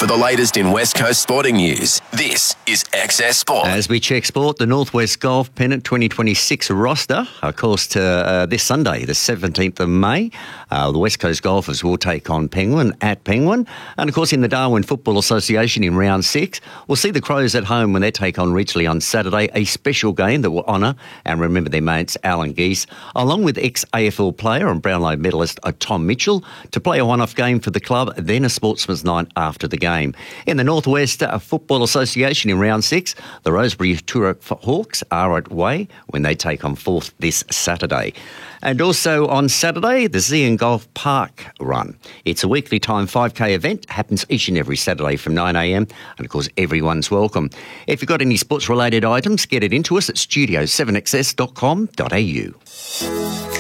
For the latest in West Coast sporting news, this is XS Sport. As we check sport, the Northwest Golf Pennant 2026 roster, of course, to this Sunday, the 17th of May, the West Coast Golfers will take on Penguin at Penguin. And, of course, in the Darwin Football Association in round 6, we'll see the Crows at home when they take on Ridgely on Saturday, a special game that will honour and remember their mates Alan Geese, along with ex-AFL player and Brownlow medalist Tom Mitchell, to play a one-off game for the club, then a sportsman's night after the game. In the Northwest Football Association in round 6, the Rosebery Turok Hawks are at Way when they take on Forth this Saturday. And also on Saturday, the Zeehan Golf Park Run. It's a weekly time 5K event, happens each and every Saturday from 9am, and of course everyone's welcome. If you've got any sports related items, get it into us at studio7xs.com.au.